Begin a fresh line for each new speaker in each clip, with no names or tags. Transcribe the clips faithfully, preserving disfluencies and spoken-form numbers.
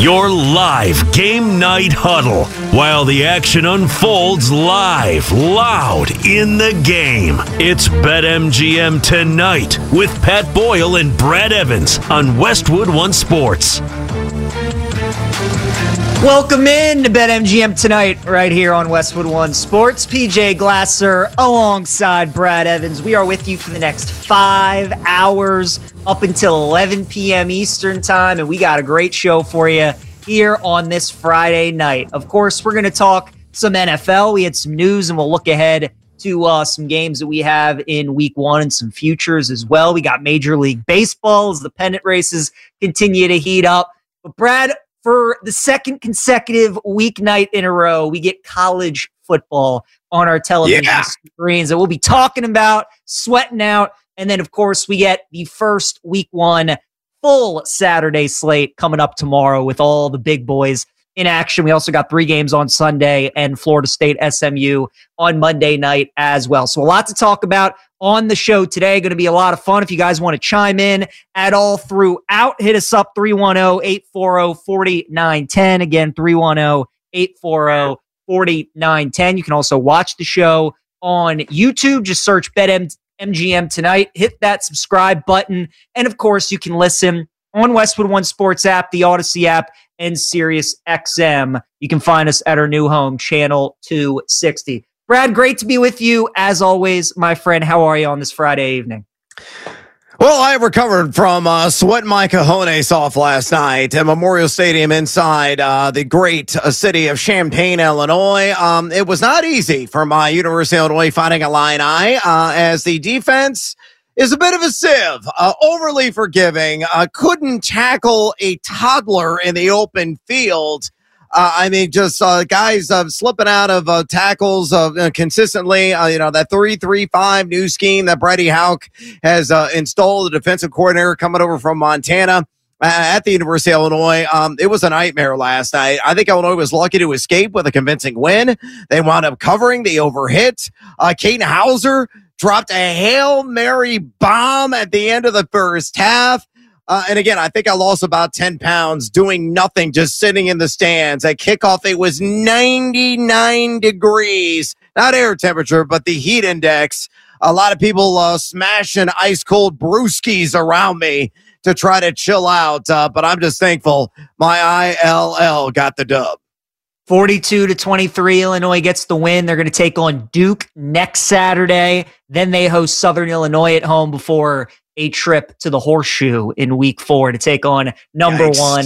Your live game night huddle while the action unfolds live, loud in the game. It's BetMGM Tonight with Pat Boyle and Brad Evans on Westwood One Sports.
Welcome in to BetMGM Tonight right here on Westwood One Sports. P J Glasser alongside Brad Evans. We are with you for the next five hours up until eleven p.m. Eastern time, and we got a great show for you here on this Friday night. Of course, we're going to talk some N F L. We had some news, and we'll look ahead to uh, some games that we have in week one and some futures as well. We got Major League Baseball as the pennant races continue to heat up. But Brad, for the second consecutive weeknight in a row, we get college football on our television yeah. screens that we'll be talking about, sweating out. And then, of course, we get the first week one full Saturday slate coming up tomorrow with all the big boys in action. We also got three games on Sunday and Florida State S M U on Monday night as well. So a lot to talk about on the show today. Going to be a lot of fun. If you guys want to chime in at all throughout, hit us up three one zero, eight four zero, four nine one zero. Again, three one zero, eight four zero, four nine one zero. You can also watch the show on YouTube. Just search BetMGM Tonight. Hit that subscribe button. And of course, you can listen on Westwood One Sports app, the Odyssey app, and Sirius X M. You can find us at our new home, Channel two sixty. Brad, great to be with you. As always, my friend, how are you on this Friday evening?
Well, I recovered from uh, sweating my cojones off last night at Memorial Stadium inside uh, the great uh, city of Champaign, Illinois. Um, it was not easy for my University of Illinois Fighting Illini uh, as the defense is a bit of a sieve, uh, overly forgiving, uh, couldn't tackle a toddler in the open field. Uh, I mean, just uh, guys uh, slipping out of uh, tackles uh, consistently. Uh, you know, that three three five new scheme that Brady Houck has uh, installed, the defensive coordinator coming over from Montana uh, at the University of Illinois. Um, it was a nightmare last night. I think Illinois was lucky to escape with a convincing win. They wound up covering the overhit. Uh, Caden Hauser dropped a Hail Mary bomb at the end of the first half. Uh, and again, I think I lost about ten pounds doing nothing, just sitting in the stands. At kickoff, it was ninety-nine degrees, not air temperature, but the heat index. A lot of people uh, smashing ice cold brewskis around me to try to chill out. Uh, but I'm just thankful my I L L got the dub.
forty-two to twenty-three, Illinois gets the win. They're going to take on Duke next Saturday. Then they host Southern Illinois at home before a trip to the Horseshoe in week four to take on number Yikes. one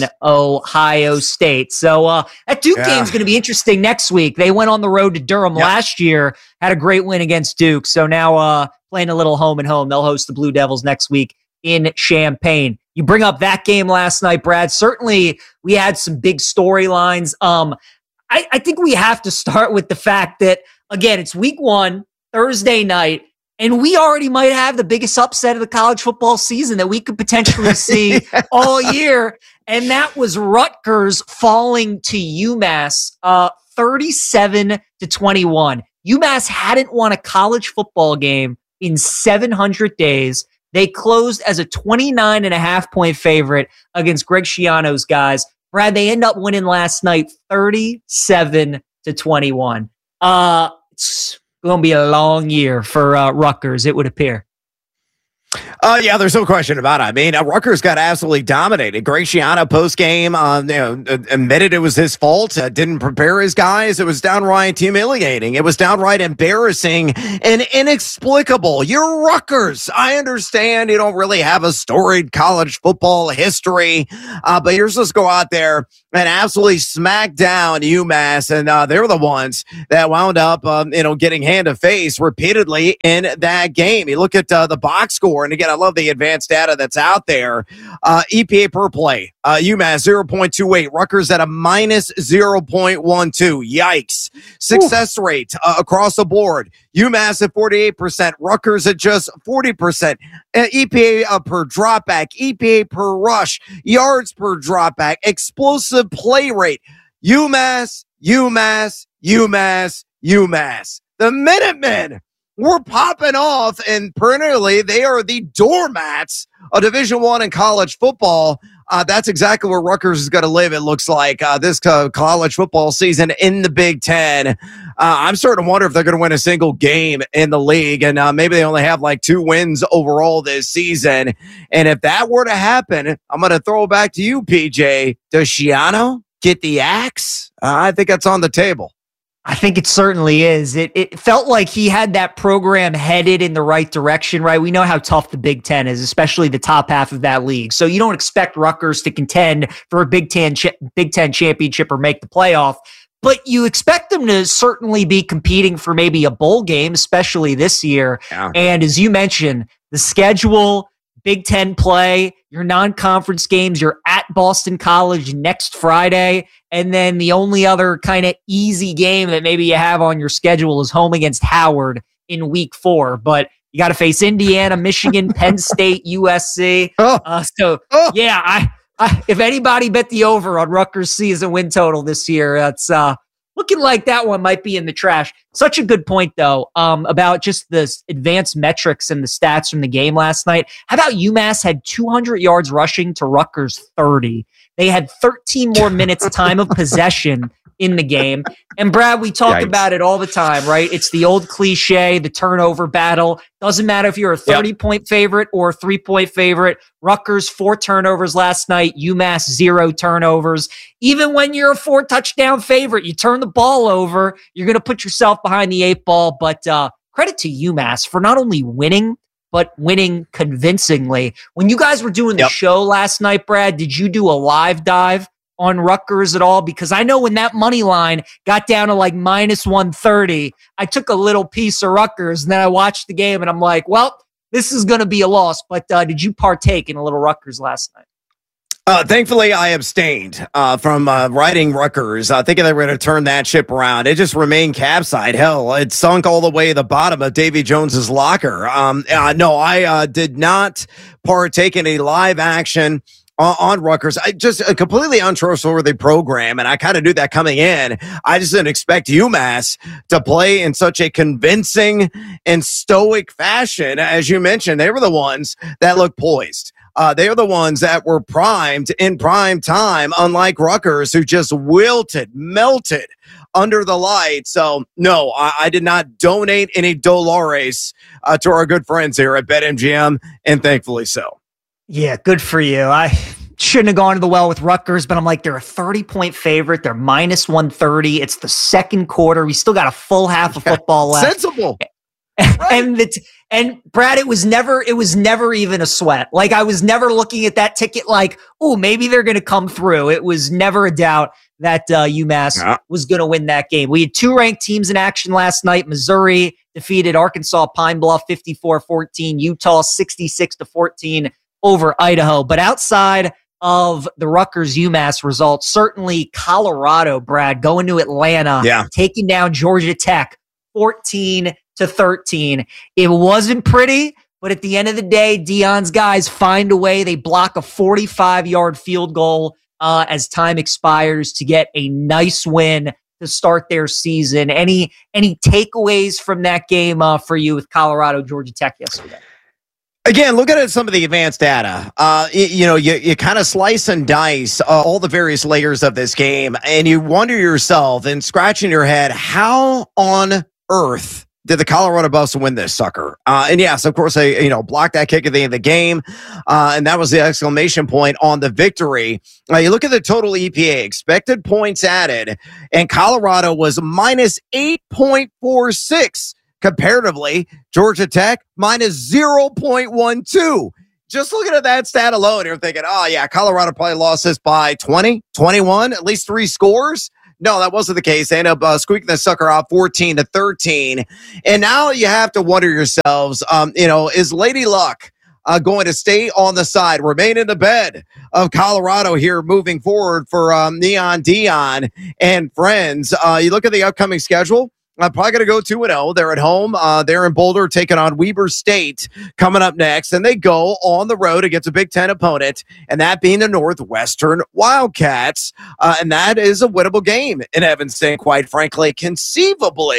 Ohio State. So uh, that Duke yeah. game is going to be interesting next week. They went on the road to Durham yep. last year, had a great win against Duke. So now uh, playing a little home and home. They'll host the Blue Devils next week in Champaign. You bring up that game last night, Brad. Certainly we had some big storylines. Um, I, I think we have to start with the fact that, again, it's week one, Thursday night, and we already might have the biggest upset of the college football season that we could potentially see yeah. all year. And that was Rutgers falling to UMass uh, thirty-seven to twenty-one. UMass hadn't won a college football game in seven hundred days. They closed as a twenty-nine and a half point favorite against Greg Schiano's guys. Brad, they end up winning last night thirty-seven to twenty-one. Uh, it's going to be a long year for uh, Rutgers, it would appear.
Uh, yeah, there's no question about it. I mean, uh, Rutgers got absolutely dominated. Greg Schiano post-game uh, you know, admitted it was his fault, uh, didn't prepare his guys. It was downright humiliating. It was downright embarrassing and inexplicable. You're Rutgers. I understand you don't really have a storied college football history, uh, but you're supposed to go out there and absolutely smack down UMass, and uh, they're the ones that wound up um, you know, getting hand to face repeatedly in that game. You look at uh, the box score, and again, I love the advanced data that's out there. Uh, E P A per play, uh, UMass zero point two eight, Rutgers at a minus zero point one two. Yikes. Success Ooh. rate uh, across the board, UMass at forty-eight percent, Rutgers at just forty percent. Uh, E P A uh, per dropback, E P A per rush, yards per dropback, explosive play rate. UMass, UMass, UMass, UMass. The Minutemen were popping off, and perennially they are the doormats of Division One in college football. uh, that's exactly where Rutgers is going to live, it looks like, uh, this co- college football season in the Big Ten. Uh, I'm starting to wonder if they're going to win a single game in the league, and uh, maybe they only have like two wins overall this season. And if that were to happen, I'm going to throw it back to you, P J. Does Schiano get the axe? Uh, I think that's on the table.
I think it certainly is. It it felt like he had that program headed in the right direction, right? We know how tough the Big Ten is, especially the top half of that league. So you don't expect Rutgers to contend for a Big Ten cha- Big Ten championship or make the playoff, but you expect them to certainly be competing for maybe a bowl game, especially this year. Yeah. And as you mentioned, the schedule, Big Ten play, your non-conference games, you're at Boston College next Friday. And then the only other kind of easy game that maybe you have on your schedule is home against Howard in week four. But you got to face Indiana, Michigan, Penn State, U S C. Oh. Uh, so, oh. yeah, I, I, if anybody bet the over on Rutgers' season win total this year, that's uh, looking like that one might be in the trash. Such a good point, though, um, about just the advanced metrics and the stats from the game last night. How about UMass had two hundred yards rushing to Rutgers thirty? They had thirteen more minutes time of possession in the game. And Brad, we talk Yikes. about it all the time, right? It's the old cliche, the turnover battle. Doesn't matter if you're a thirty-point yep. favorite or a three-point favorite. Rutgers, four turnovers last night. UMass, zero turnovers. Even when you're a four-touchdown favorite, you turn the ball over, you're going to put yourself behind the eight ball. But uh, credit to UMass for not only winning, but winning convincingly. When you guys were doing the yep. show last night, Brad, did you do a live dive on Rutgers at all? Because I know when that money line got down to like minus one thirty, I took a little piece of Rutgers and then I watched the game and I'm like, well, this is going to be a loss. But uh, did you partake in a little Rutgers last night?
Uh, thankfully, I abstained uh, from uh, riding Rutgers, uh, thinking they were going to turn that ship around. It just remained capside. Hell, it sunk all the way to the bottom of Davy Jones's locker. Um, uh, no, I uh, did not partake in a live action on, on Rutgers. I just a completely untrustworthy program, and I kind of knew that coming in. I just didn't expect UMass to play in such a convincing and stoic fashion. As you mentioned, they were the ones that looked poised. Uh, they are the ones that were primed in prime time, unlike Rutgers, who just wilted, melted under the light. So, no, I, I did not donate any dollars uh, to our good friends here at BetMGM, and thankfully so.
Yeah, good for you. I shouldn't have gone to the well with Rutgers, but I'm like, they're a thirty-point favorite. They're minus one thirty. It's the second quarter. We still got a full half of football left.
Sensible.
Right. And the t- and Brad, it was never it was never even a sweat. Like I was never looking at that ticket like, oh, maybe they're going to come through. It was never a doubt that uh, UMass yeah. was going to win that game. We had two ranked teams in action last night. Missouri defeated Arkansas Pine Bluff fifty-four fourteen. Utah sixty-six to fourteen over Idaho. But outside of the Rutgers UMass results, certainly Colorado, Brad, going to Atlanta, yeah. taking down Georgia Tech fourteen to thirteen. It wasn't pretty, but at the end of the day, Deion's guys find a way. They block a forty-five yard field goal uh, as time expires to get a nice win to start their season. Any any takeaways from that game uh, for you with Colorado, Georgia Tech yesterday?
Again, look at some of the advanced data. Uh, you, you know, you, you kind of slice and dice uh, all the various layers of this game, and you wonder yourself and scratching your head, how on earth did the Colorado Buffs win this sucker? Uh, and yes, of course, they you know blocked that kick at the end of the game, uh, and that was the exclamation point on the victory. Uh, you look at the total E P A, expected points added, and Colorado was minus eight point four six. Comparatively, Georgia Tech minus zero point one two. Just looking at that stat alone, you're thinking, oh, yeah, Colorado probably lost this by twenty, twenty-one, at least three scores. No, that wasn't the case. They ended up uh, squeaking the sucker out fourteen to thirteen. And now you have to wonder yourselves, um, you know, is Lady Luck uh, going to stay on the side, remain in the bed of Colorado here moving forward for um, Neon Deion and friends? Uh, you look at the upcoming schedule. I'm probably going to go two and oh. They're at home. Uh, they're in Boulder taking on Weber State coming up next. And they go on the road against a Big Ten opponent, and that being the Northwestern Wildcats. Uh, and that is a winnable game in Evanston, quite frankly. Conceivably,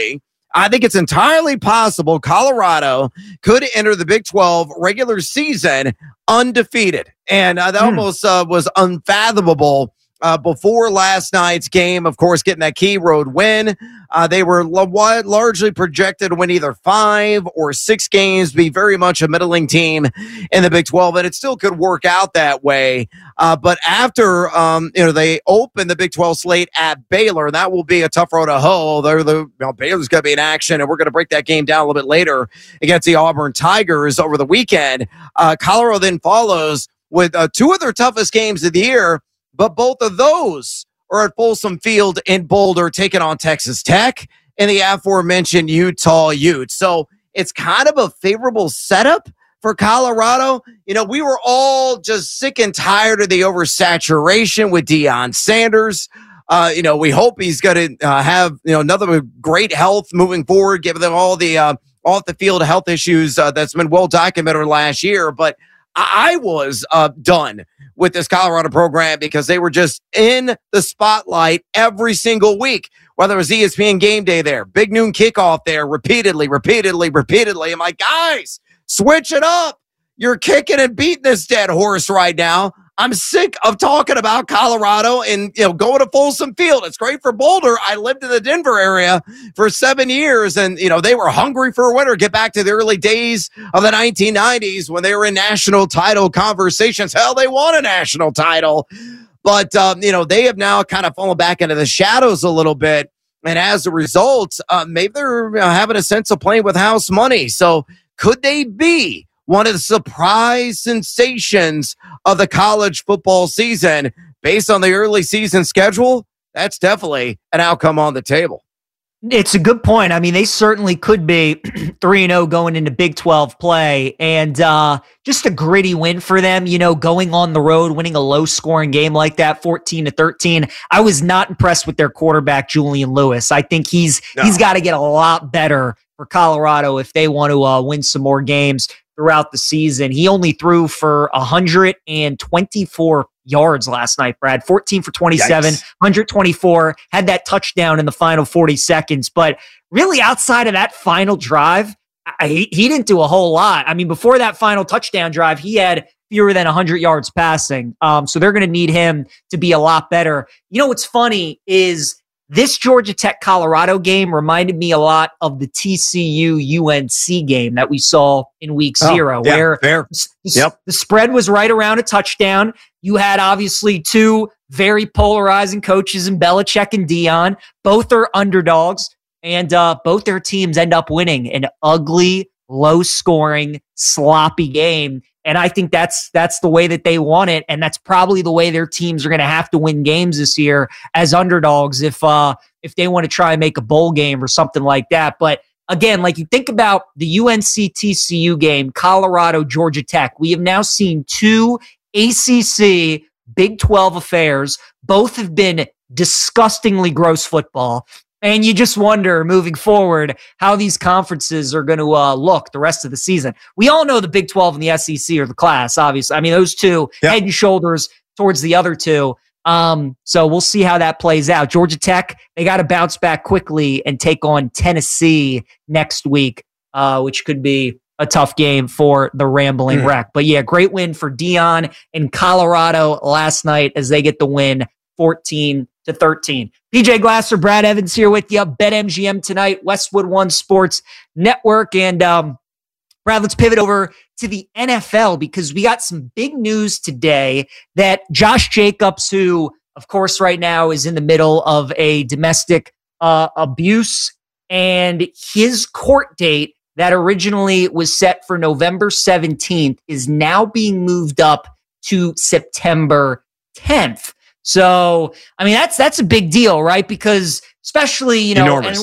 I think it's entirely possible Colorado could enter the Big twelve regular season undefeated. And uh, that hmm. almost uh, was unfathomable uh, before last night's game. Of course, getting that key road win. Uh, they were l- largely projected to win either five or six games, be very much a middling team in the Big twelve, and it still could work out that way. Uh, but after um, you know they open the Big twelve slate at Baylor, that will be a tough road to hoe. They're the you know, Baylor's going to be in action, and we're going to break that game down a little bit later against the Auburn Tigers over the weekend. Uh, Colorado then follows with uh, two of their toughest games of the year, but both of those are at Folsom Field in Boulder, taking on Texas Tech and the aforementioned Utah Utes. So it's kind of a favorable setup for Colorado. You know, we were all just sick and tired of the oversaturation with Deion Sanders. Uh, you know, we hope he's going to uh, have, you know, another great health moving forward, given them all the uh, off the field health issues uh, that's been well documented last year. But I was uh, done with this Colorado program because they were just in the spotlight every single week, whether it was E S P N Game Day there, Big Noon Kickoff there, repeatedly, repeatedly, repeatedly. I'm like, guys, switch it up. You're kicking and beating this dead horse right now. I'm sick of talking about Colorado and, you know, going to Folsom Field. It's great for Boulder. I lived in the Denver area for seven years and, you know, they were hungry for a winner. Get back to the early days of the nineteen nineties when they were in national title conversations. Hell, they won a national title. But, um, you know, they have now kind of fallen back into the shadows a little bit. And as a result, uh, maybe they're you know, having a sense of playing with house money. So could they be one of the surprise sensations of the college football season based on the early season schedule? That's definitely an outcome on the table.
It's a good point. I mean, they certainly could be three and oh going into Big twelve play, and uh, just a gritty win for them, you know, going on the road, winning a low-scoring game like that, fourteen to thirteen. I was not impressed with their quarterback, Julian Lewis. I think he's no. he's got to get a lot better for Colorado if they want to uh, win some more games throughout the season. He only threw for one hundred twenty-four yards last night, Brad. fourteen for twenty-seven, Yikes. one hundred twenty-four, had that touchdown in the final forty seconds. But really outside of that final drive, I, he, he didn't do a whole lot. I mean, before that final touchdown drive, he had fewer than one hundred yards passing. Um, so they're going to need him to be a lot better. You know what's funny is this Georgia Tech Colorado game reminded me a lot of the T C U U N C game that we saw in week oh, zero,
yeah,
where
fair.
The,
yep.
the spread was right around a touchdown. You had obviously two very polarizing coaches in Belichick and Deion. Both are underdogs, and uh, both their teams end up winning an ugly, low-scoring, sloppy game. And I think that's that's the way that they want it, and that's probably the way their teams are going to have to win games this year as underdogs if uh, if they want to try and make a bowl game or something like that. But again, like you think about the U N C T C U game, Colorado, Georgia Tech, we have now seen two A C C Big twelve affairs. Both have been disgustingly gross football. And you just wonder, moving forward, how these conferences are going to uh, look the rest of the season. We all know the Big twelve and the S E C are the class, obviously. I mean, those two, yep. head and shoulders towards the other two. Um, so we'll see how that plays out. Georgia Tech, they got to bounce back quickly and take on Tennessee next week, uh, which could be a tough game for the Rambling mm. Wreck. But yeah, great win for Deion in Colorado last night as they get the win fourteen to thirteen. P J Glasser, Brad Evans here with you. BetMGM tonight, Westwood One Sports Network. And um, Brad, let's pivot over to the N F L because we got some big news today that Josh Jacobs, who of course right now is in the middle of a domestic uh, abuse, and his court date that originally was set for November seventeenth is now being moved up to September tenth. So, I mean, that's that's a big deal, right? Because especially, you know, and,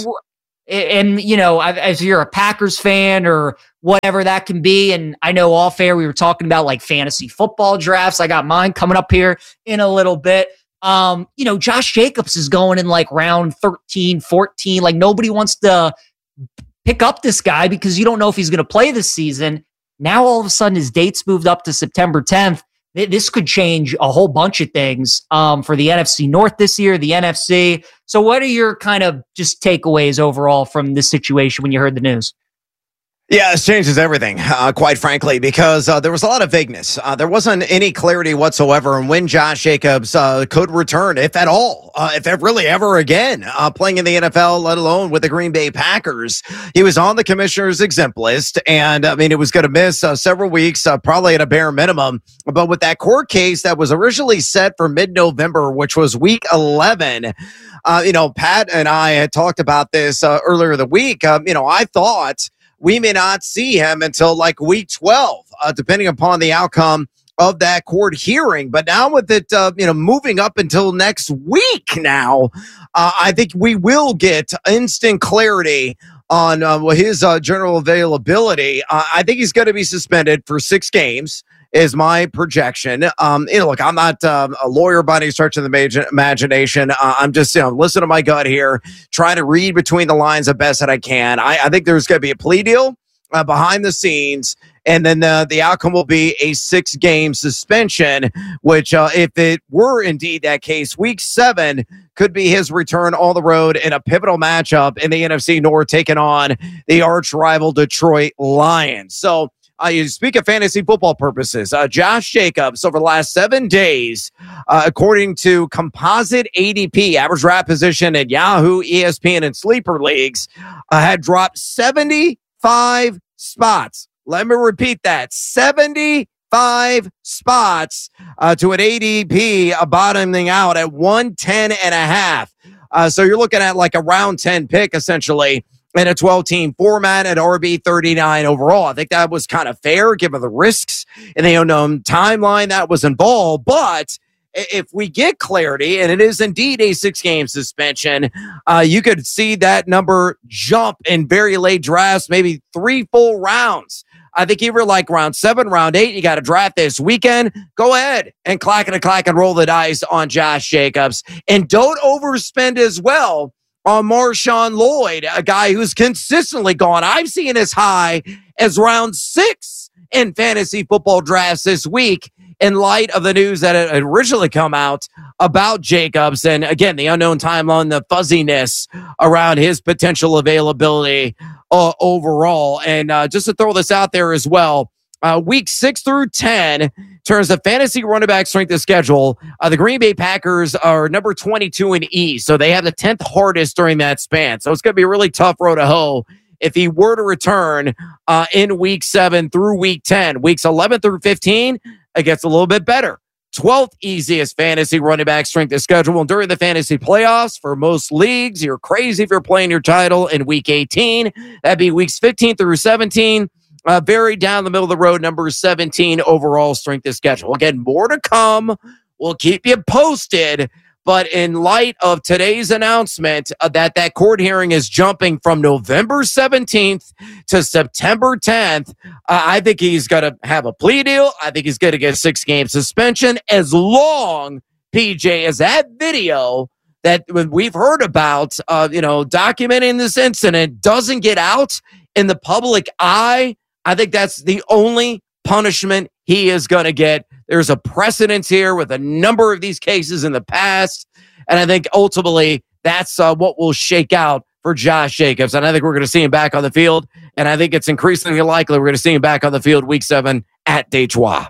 and, you know, as you're a Packers fan or whatever that can be, and I know off air we were talking about like fantasy football drafts. I got mine coming up here in a little bit. Um, you know, Josh Jacobs is going in like round thirteen, fourteen. Like nobody wants to pick up this guy because you don't know if he's going to play this season. Now all of a sudden his date's moved up to September tenth. th- this could change a whole bunch of things um, for the N F C North this year, the N F C. So what are your kind of just takeaways overall from this situation when you heard the news?
Yeah, this changes everything, uh, quite frankly, because uh, there was a lot of vagueness. Uh, there wasn't any clarity whatsoever on when Josh Jacobs uh, could return, if at all, uh, if really ever again, uh, playing in the N F L, let alone with the Green Bay Packers. He was on the commissioner's exempt list, and I mean, it was going to miss uh, several weeks, uh, probably at a bare minimum. But with that court case that was originally set for mid-November, which was week eleven, uh, you know, Pat and I had talked about this uh, earlier in the week. Um, you know, I thought we may not see him until like week twelve, uh, depending upon the outcome of that court hearing. But now with it, uh, you know, moving up until next week now, uh, I think we will get instant clarity on uh, his uh, general availability. Uh, I think he's going to be suspended for six games. Is my projection. Um, you know, look, I'm not um, a lawyer by any stretch of the mag- imagination. Uh, I'm just, you know, listen to my gut here, trying to read between the lines the best that I can. I, I think there's going to be a plea deal uh, behind the scenes, and then uh, the outcome will be a six-game suspension, which, uh, if it were indeed that case, week seven could be his return on the road in a pivotal matchup in the N F C North, taking on the arch-rival Detroit Lions. So, Uh, you speak of fantasy football purposes. Uh, Josh Jacobs, over the last seven days, uh, according to composite A D P, average draft position at Yahoo, E S P N, and Sleeper Leagues, uh, had dropped seventy-five spots. Let me repeat that. seventy-five spots uh, to an A D P uh, bottoming out at one ten and a half. Uh, so you're looking at like a round ten pick, essentially, in a twelve-team format at R B thirty-nine overall. I think that was kind of fair given the risks and the unknown timeline that was involved. But if we get clarity, and it is indeed a six-game suspension, uh, you could see that number jump in very late drafts, maybe three full rounds. I think either like round seven, round eight, you got to draft this weekend. Go ahead and clack and clack and roll the dice on Josh Jacobs. And don't overspend as well on Marshawn Lloyd, a guy who's consistently gone. I've seen as high as round six in fantasy football drafts this week in light of the news that had originally come out about Jacobs. And again, the unknown timeline, the fuzziness around his potential availability uh, overall. And uh, just to throw this out there as well, uh, week six through ten, in terms of fantasy running back strength of schedule, uh, the Green Bay Packers are number twenty-two in E, so they have the tenth hardest during that span. So it's going to be a really tough road to hoe if he were to return uh, in week seven through week ten. Weeks eleven through fifteen, it gets a little bit better. twelfth easiest fantasy running back strength of schedule. And during the fantasy playoffs, for most leagues, you're crazy if you're playing your title in week eighteen. That'd be weeks fifteen through seventeen. Uh, very down the middle of the road, number seventeen overall strength of schedule. Again, more to come. We'll keep you posted. But in light of today's announcement uh, that that court hearing is jumping from November seventeenth to September tenth, uh, I think he's going to have a plea deal. I think he's going to get a six-game suspension as long, P J, as that video that we've heard about, uh, you know, documenting this incident doesn't get out in the public eye. I think that's the only punishment he is going to get. There's a precedent here with a number of these cases in the past. And I think ultimately that's uh, what will shake out for Josh Jacobs. And I think we're going to see him back on the field. And I think it's increasingly likely we're going to see him back on the field week seven at Detroit.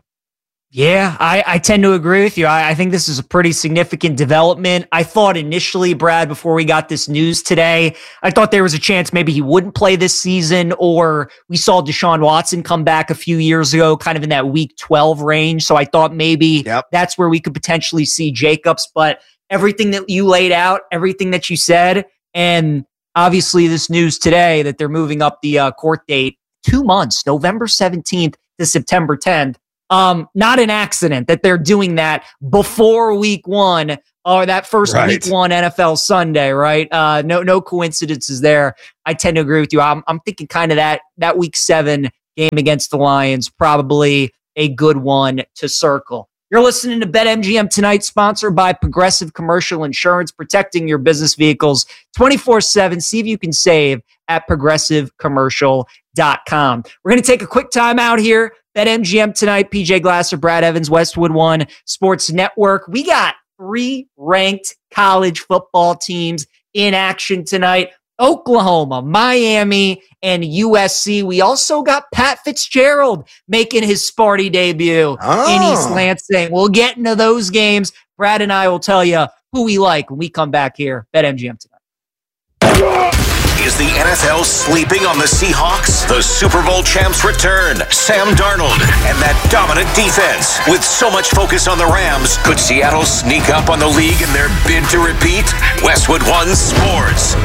Yeah, I, I tend to agree with you. I, I think this is a pretty significant development. I thought initially, Brad, before we got this news today, I thought there was a chance maybe he wouldn't play this season, or we saw Deshaun Watson come back a few years ago, kind of in that week twelve range. So I thought maybe yep. that's where we could potentially see Jacobs. But everything that you laid out, everything that you said, and obviously this news today that they're moving up the uh, court date two months, November seventeenth to September tenth. Um, not an accident that they're doing that before week one or that first right. week one N F L Sunday, right? Uh, no, no coincidences there. I tend to agree with you. I'm, I'm thinking kind of that, that week seven game against the Lions, probably a good one to circle. You're listening to BetMGM Tonight, sponsored by Progressive Commercial Insurance, protecting your business vehicles twenty-four seven. See if you can save at progressive commercial dot com. We're going to take a quick time out here. BetMGM Tonight, P J Glasser, Brad Evans, Westwood One Sports Network. We got three ranked college football teams in action tonight. Oklahoma, Miami, and U S C. We also got Pat Fitzgerald making his Sparty debut oh. in East Lansing. We'll get into those games. Brad and I will tell you who we like when we come back here. BetMGM Tonight.
Is the N F L sleeping on the Seahawks? The Super Bowl champs return. Sam Darnold and that dominant defense. With so much focus on the Rams, could Seattle sneak up on the league in their bid to repeat? Westwood One Sports.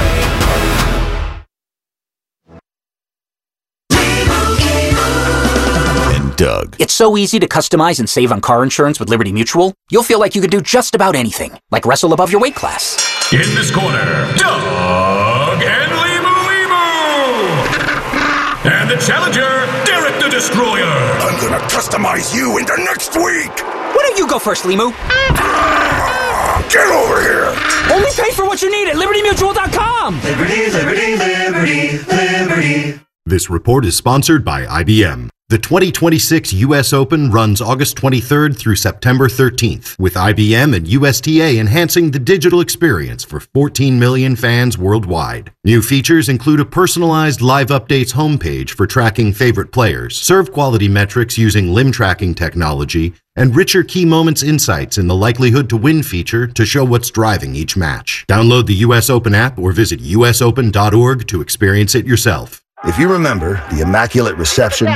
Doug.
It's so easy to customize and save on car insurance with Liberty Mutual. You'll feel like you could do just about anything, like wrestle above your weight class.
In this corner, Doug and Limu Limu! And the challenger, Derek the Destroyer.
I'm gonna customize you into next week!
Why don't you go first, Limu?
Get over here!
Only pay for what you need at Liberty Mutual dot com!
Liberty, Liberty, Liberty, Liberty.
This report is sponsored by I B M. The twenty twenty-six U S Open runs August twenty-third through September thirteenth, with I B M and U S T A enhancing the digital experience for fourteen million fans worldwide. New features include a personalized live updates homepage for tracking favorite players, serve quality metrics using limb tracking technology, and richer key moments insights in the likelihood to win feature to show what's driving each match. Download the U S Open app or visit U S open dot org to experience it yourself.
If you remember the immaculate reception,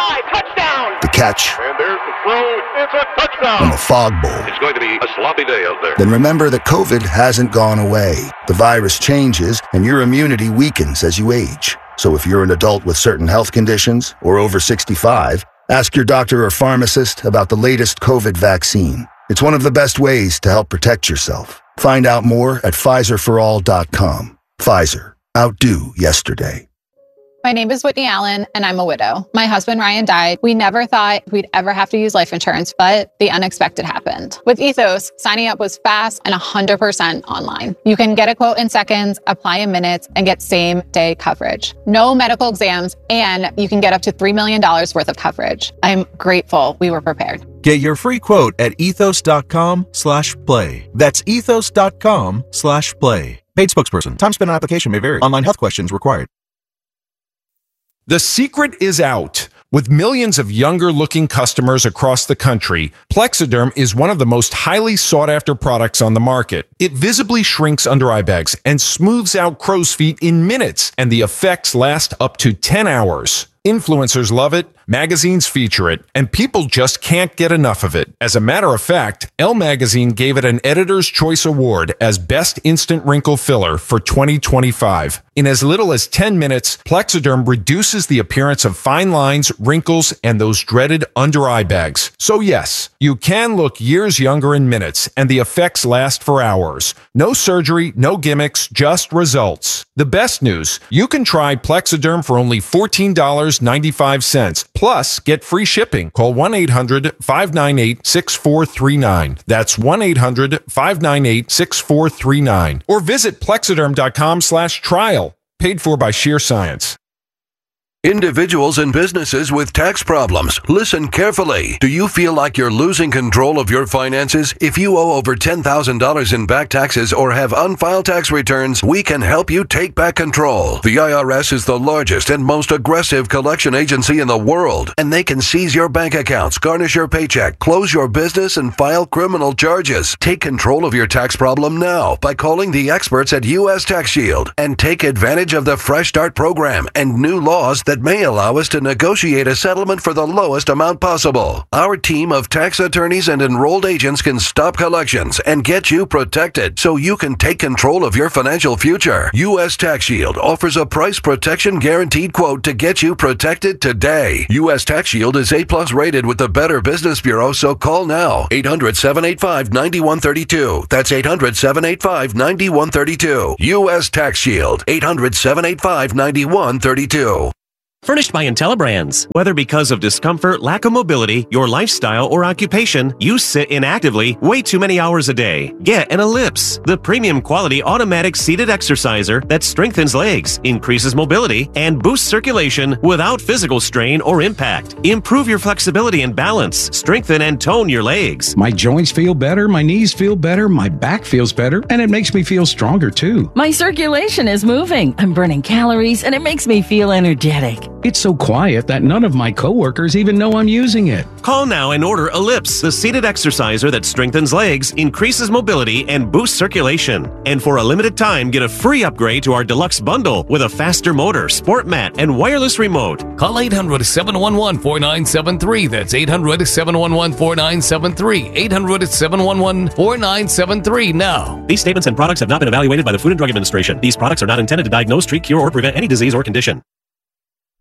the catch,
and there's the throw. It's a touchdown.
And the fog bowl.
It's going to be a sloppy day out there.
Then remember that COVID hasn't gone away. The virus changes, and your immunity weakens as you age. So if you're an adult with certain health conditions or over sixty-five, ask your doctor or pharmacist about the latest COVID vaccine. It's one of the best ways to help protect yourself. Find out more at Pfizer for all dot com. Pfizer. Outdo yesterday.
My name is Whitney Allen, and I'm a widow. My husband, Ryan, died. We never thought we'd ever have to use life insurance, but the unexpected happened. With Ethos, signing up was fast and one hundred percent online. You can get a quote in seconds, apply in minutes, and get same-day coverage. No medical exams, and you can get up to three million dollars worth of coverage. I'm grateful we were prepared.
Get your free quote at ethos dot com slash play. That's ethos dot com slash play. Paid spokesperson. Time spent on application may vary. Online health questions required.
The secret is out. With millions of younger-looking customers across the country, Plexiderm is one of the most highly sought-after products on the market. It visibly shrinks under-eye bags and smooths out crow's feet in minutes, and the effects last up to ten hours. Influencers love it, magazines feature it, and people just can't get enough of it. As a matter of fact, Elle Magazine gave it an Editor's Choice Award as Best Instant Wrinkle Filler for twenty twenty-five. In as little as ten minutes, Plexiderm reduces the appearance of fine lines, wrinkles, and those dreaded under-eye bags. So yes, you can look years younger in minutes, and the effects last for hours. No surgery, no gimmicks, just results. The best news, you can try Plexiderm for only fourteen dollars and ninety-five cents. Plus, get free shipping. Call one eight hundred five nine eight six four three nine. That's one eight hundred five nine eight six four three nine. Or visit plexiderm dot com slash trial. Paid for by Sheer Science.
Individuals and businesses with tax problems, listen carefully. Do you feel like you're losing control of your finances? If you owe over ten thousand dollars in back taxes or have unfiled tax returns, we can help you take back control. The I R S is the largest and most aggressive collection agency in the world, and they can seize your bank accounts, garnish your paycheck, close your business, and file criminal charges. Take control of your tax problem now by calling the experts at U S Tax Shield and take advantage of the Fresh Start program and new laws that may allow us to negotiate a settlement for the lowest amount possible. Our team of tax attorneys and enrolled agents can stop collections and get you protected so you can take control of your financial future. U S Tax Shield offers a price protection guaranteed quote to get you protected today. U S Tax Shield is A plus rated with the Better Business Bureau, so call now. eight hundred seven eight five nine one three two. That's eight hundred seven eight five nine one three two. U S Tax Shield. eight hundred seven eight five nine one three two.
Furnished by IntelliBrands. Whether because of discomfort, lack of mobility, your lifestyle, or occupation, you sit inactively way too many hours a day. Get an Ellipse, the premium quality automatic seated exerciser that strengthens legs, increases mobility, and boosts circulation without physical strain or impact. Improve your flexibility and balance. Strengthen and tone your legs.
My joints feel better, my knees feel better, my back feels better, and it makes me feel stronger too.
My circulation is moving. I'm burning calories, and it makes me feel energetic.
It's so quiet that none of my coworkers even know I'm using it.
Call now and order Ellipse, the seated exerciser that strengthens legs, increases mobility, and boosts circulation. And for a limited time, get a free upgrade to our deluxe bundle with a faster motor, sport mat, and wireless remote.
Call eight hundred, seven one one, four nine seven three. That's eight hundred, seven one one, four nine seven three. eight hundred, seven one one, four nine seven three now.
These statements and products have not been evaluated by the Food and Drug Administration. These products are not intended to diagnose, treat, cure, or prevent any disease or condition.